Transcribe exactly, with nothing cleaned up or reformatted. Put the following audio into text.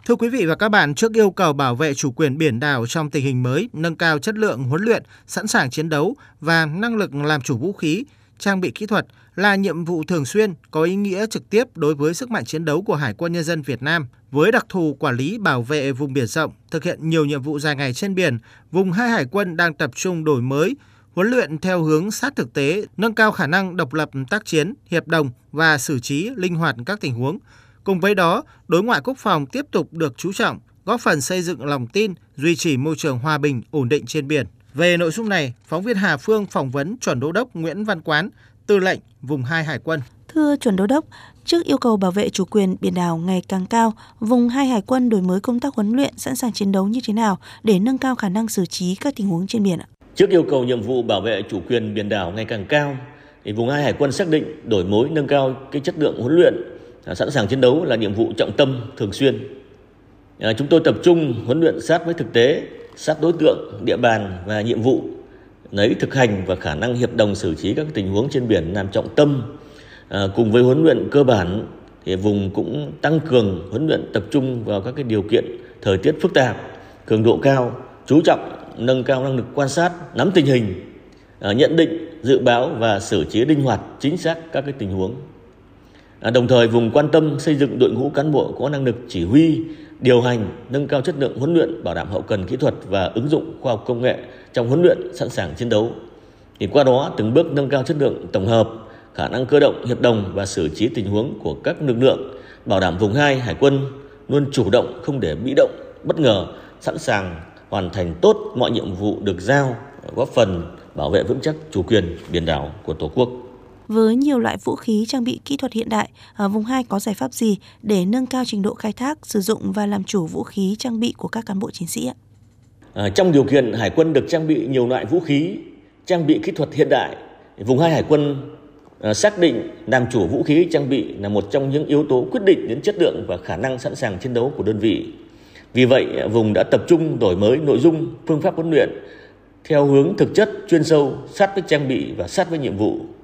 Thưa quý vị và các bạn, trước yêu cầu bảo vệ chủ quyền biển đảo trong tình hình mới, nâng cao chất lượng huấn luyện, sẵn sàng chiến đấu và năng lực làm chủ vũ khí, trang bị kỹ thuật là nhiệm vụ thường xuyên, có ý nghĩa trực tiếp đối với sức mạnh chiến đấu của Hải quân Nhân dân Việt Nam. Với đặc thù quản lý bảo vệ vùng biển rộng, thực hiện nhiều nhiệm vụ dài ngày trên biển, vùng hai Hải quân đang tập trung đổi mới, huấn luyện theo hướng sát thực tế, nâng cao khả năng độc lập tác chiến, hiệp đồng và xử trí linh hoạt các tình huống. Cùng với đó, đối ngoại quốc phòng tiếp tục được chú trọng, góp phần xây dựng lòng tin, duy trì môi trường hòa bình, ổn định trên biển. Về nội dung này, phóng viên Hà Phương phỏng vấn Chuẩn Đô đốc Nguyễn Văn Quán, Tư lệnh vùng hai Hải quân. Thưa Chuẩn Đô đốc, trước yêu cầu bảo vệ chủ quyền biển đảo ngày càng cao, vùng hai Hải quân đổi mới công tác huấn luyện, sẵn sàng chiến đấu như thế nào để nâng cao khả năng xử trí các tình huống trên biển ạ? Trước yêu cầu nhiệm vụ bảo vệ chủ quyền biển đảo ngày càng cao, thì vùng hai Hải quân xác định đổi mới nâng cao cái chất lượng huấn luyện, sẵn sàng chiến đấu là nhiệm vụ trọng tâm thường xuyên. À, chúng tôi tập trung huấn luyện sát với thực tế, sát đối tượng, địa bàn và nhiệm vụ, lấy thực hành và khả năng hiệp đồng xử trí các tình huống trên biển làm trọng tâm. À, cùng với huấn luyện cơ bản, thì vùng cũng tăng cường huấn luyện tập trung vào các cái điều kiện thời tiết phức tạp, cường độ cao, chú trọng nâng cao năng lực quan sát, nắm tình hình, à, nhận định, dự báo và xử trí linh hoạt, chính xác các cái tình huống. À, đồng thời vùng quan tâm xây dựng đội ngũ cán bộ có năng lực chỉ huy, điều hành, nâng cao chất lượng huấn luyện, bảo đảm hậu cần kỹ thuật và ứng dụng khoa học công nghệ trong huấn luyện sẵn sàng chiến đấu. Thì qua đó từng bước nâng cao chất lượng tổng hợp, khả năng cơ động, hiệp đồng và xử trí tình huống của các lực lượng, bảo đảm vùng hai Hải quân luôn chủ động, không để bị động, bất ngờ, sẵn sàng hoàn thành tốt mọi nhiệm vụ được giao, góp phần bảo vệ vững chắc chủ quyền biển đảo của Tổ quốc. Với nhiều loại vũ khí trang bị kỹ thuật hiện đại, ở vùng hai có giải pháp gì để nâng cao trình độ khai thác, sử dụng và làm chủ vũ khí trang bị của các cán bộ chiến sĩ ạ? À, trong điều kiện Hải quân được trang bị nhiều loại vũ khí, trang bị kỹ thuật hiện đại, vùng hai Hải quân à, xác định làm chủ vũ khí trang bị là một trong những yếu tố quyết định đến chất lượng và khả năng sẵn sàng chiến đấu của đơn vị. Vì vậy, vùng đã tập trung đổi mới nội dung, phương pháp huấn luyện theo hướng thực chất, chuyên sâu, sát với trang bị và sát với nhiệm vụ.